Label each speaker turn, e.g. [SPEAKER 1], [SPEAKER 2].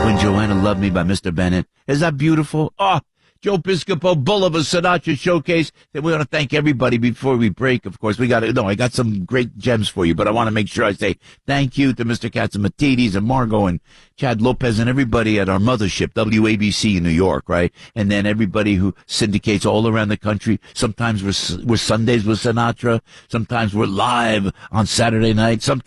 [SPEAKER 1] When Joanna Loved Me by Mr. Bennett. Is that beautiful? Oh, Joe Piscopo, Bull of a Sinatra Showcase. And we want to thank everybody before we break. Of course, I got some great gems for you, but I want to make sure I say thank you to Mr. Catsimatidis and Margot and Chad Lopez and everybody at our mothership, WABC in New York, right? And then everybody who syndicates all around the country. Sometimes we're Sundays with Sinatra. Sometimes we're live on Saturday night. Sometimes